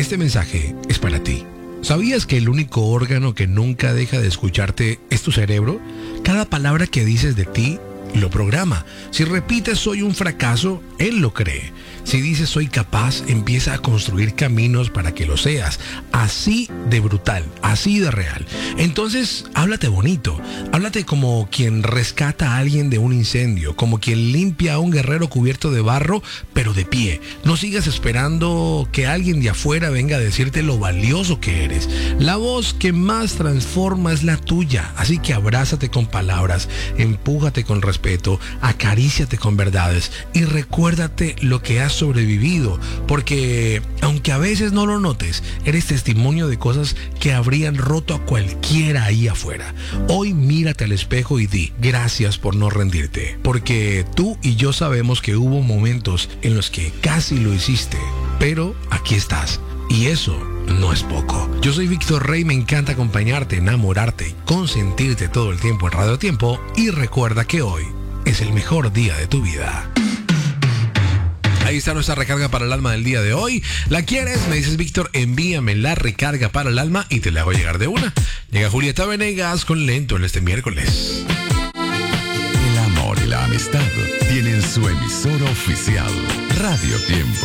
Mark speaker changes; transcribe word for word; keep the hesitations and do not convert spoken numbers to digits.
Speaker 1: Este mensaje es para ti. ¿Sabías que el único órgano que nunca deja de escucharte es tu cerebro? Cada palabra que dices de ti lo programa. Si repites soy un fracaso, él lo cree. Si dices soy capaz, empieza a construir caminos para que lo seas. Así de brutal, así de real. Entonces, háblate bonito. Háblate como quien rescata a alguien de un incendio, como quien limpia a un guerrero cubierto de barro, pero de pie. No sigas esperando que alguien de afuera venga a decirte lo valioso que eres. La voz que más transforma es la tuya. Así que abrázate con palabras, empújate con respeto, acaríciate con verdades y recuérdate lo que has sobrevivido, porque aunque a veces no lo notes, eres testimonio de cosas que habrían roto a cualquiera ahí afuera. Hoy mírate al espejo y di gracias por no rendirte, porque tú y yo sabemos que hubo momentos en los que casi lo hiciste, pero aquí estás y eso no es poco. Yo soy Víctor Rey, me encanta acompañarte, enamorarte y consentirte todo el tiempo en Radio Tiempo, y recuerda que hoy es el mejor día de tu vida. Ahí está nuestra recarga para el alma del día de hoy. ¿La quieres? Me dices, Víctor, envíame la recarga para el alma y te la hago llegar de una. Llega Julieta Venegas con Lento en este miércoles.
Speaker 2: El amor y la amistad tienen su emisora oficial, Radio Tiempo.